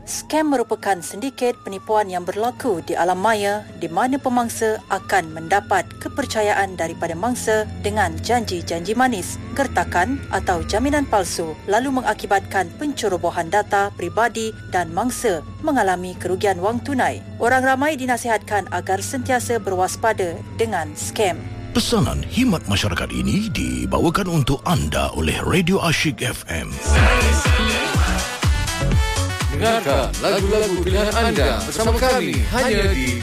Skam merupakan sindiket penipuan yang berlaku di alam maya di mana pemangsa akan mendapat kepercayaan daripada mangsa dengan janji-janji manis, gertakan atau jaminan palsu lalu mengakibatkan pencerobohan data peribadi dan mangsa mengalami kerugian wang tunai. Orang ramai dinasihatkan agar sentiasa berwaspada dengan skam. Pesanan khidmat masyarakat ini dibawakan untuk anda oleh Radio Asyik FM. Dengarkan lagu-lagu pilihan anda bersama kami hanya di